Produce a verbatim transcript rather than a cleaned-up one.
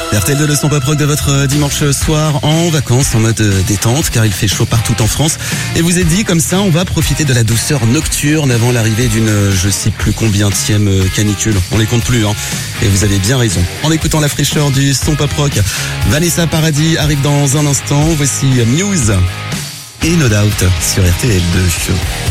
R T L deux, le son pop rock de votre dimanche soir en vacances, en mode détente, car il fait chaud partout en France. Et vous êtes dit, comme ça, on va profiter de la douceur nocturne avant l'arrivée d'une, je sais plus combienième canicule. On les compte plus, hein. Et vous avez bien raison. En écoutant la fraîcheur du son pop rock, Vanessa Paradis arrive dans un instant. Voici Muse et No Doubt sur R T L deux.